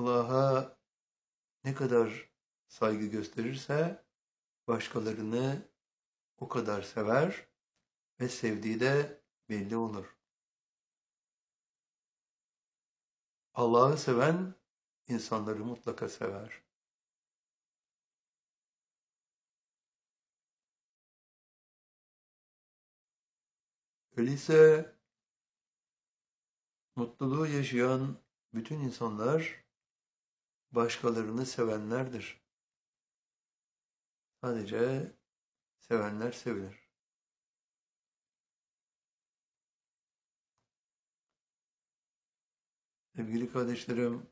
Allah'a ne kadar saygı gösterirse başkalarını o kadar sever ve sevdiği de belli olur. Allah'ı seven insanları mutlaka sever. Öyleyse mutluluğu yaşayan bütün insanlar başkalarını sevenlerdir. Sadece sevenler sevilir. Sevgili kardeşlerim,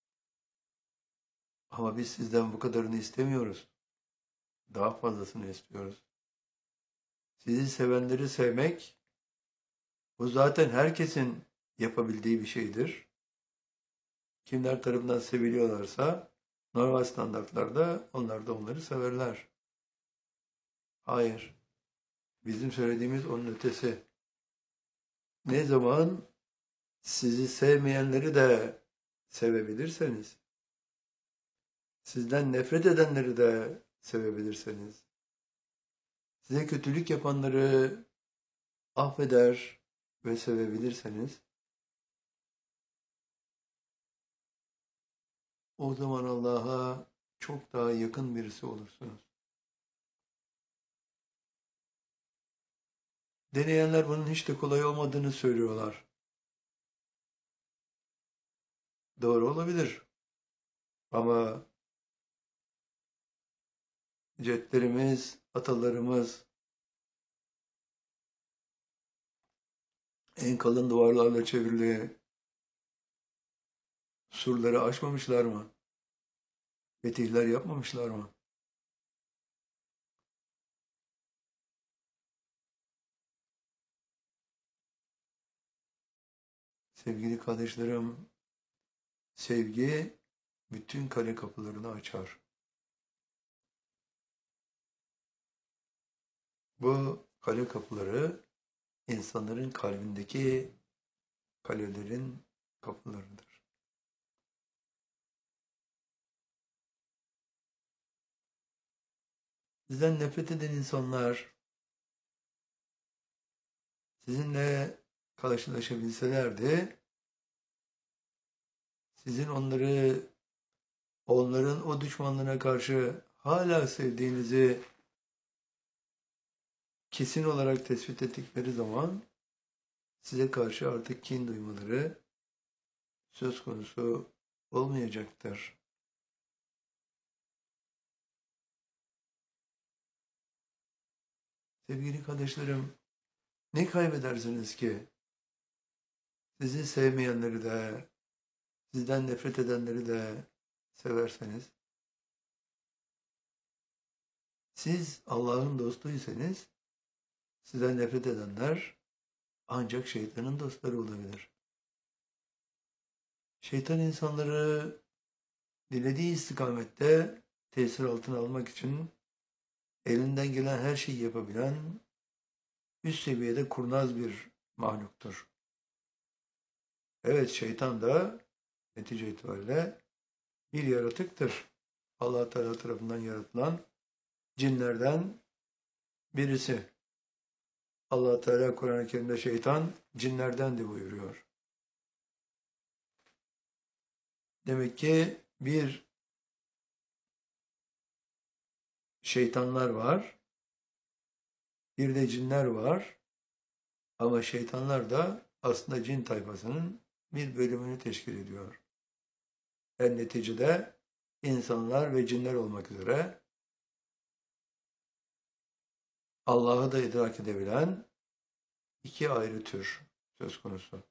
ama biz sizden bu kadarını istemiyoruz. Daha fazlasını istiyoruz. Sizi sevenleri sevmek, bu zaten herkesin yapabildiği bir şeydir. Kimler tarafından seviliyorlarsa, normal standartlarda onlar da onları severler. Hayır, bizim söylediğimiz onun ötesi. Ne zaman sizi sevmeyenleri de sevebilirseniz, sizden nefret edenleri de sevebilirseniz, size kötülük yapanları affeder ve sevebilirseniz, o zaman Allah'a çok daha yakın birisi olursunuz. Deneyenler bunun hiç de kolay olmadığını söylüyorlar. Doğru olabilir. Ama cedlerimiz, atalarımız en kalın duvarlarla çevrili surları aşmamışlar mı? Fetihler yapmamışlar mı? Sevgili kardeşlerim, sevgi bütün kale kapılarını açar. Bu kale kapıları insanların kalbindeki kalelerin kapılarıdır. Sizden nefret eden insanlar sizinle karşılaşabilselerdi, sizin onların o düşmanlığına karşı hala sevdiğinizi kesin olarak tespit ettikleri zaman size karşı artık kin duymaları söz konusu olmayacaktır. Sevgili kardeşlerim, ne kaybedersiniz ki? Sizi sevmeyenleri de, sizden nefret edenleri de severseniz, siz Allah'ın dostuysanız, sizden nefret edenler ancak şeytanın dostları olabilir. Şeytan insanları dilediği istikamette tesir altına almak için elinden gelen her şeyi yapabilen üst seviyede kurnaz bir mahluktur. Evet, şeytan da netice itibariyle bir yaratıktır. Allah Teala tarafından yaratılan cinlerden birisi. Allah Teala Kur'an-ı Kerim'de şeytan cinlerdendi buyuruyor. Demek ki bir şeytanlar var, bir de cinler var. Ama şeytanlar da aslında cin tayfasının bir bölümünü teşkil ediyor. En neticede insanlar ve cinler olmak üzere Allah'ı da idrak edebilen iki ayrı tür söz konusu.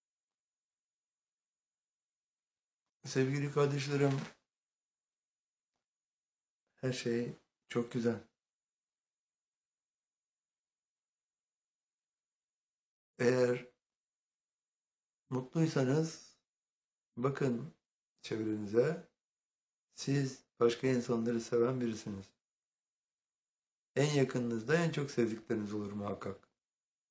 Sevgili kardeşlerim, her şey çok güzel. Eğer mutluysanız bakın çevrenize, siz başka insanları seven birisiniz. En yakınınızda en çok sevdikleriniz olur muhakkak.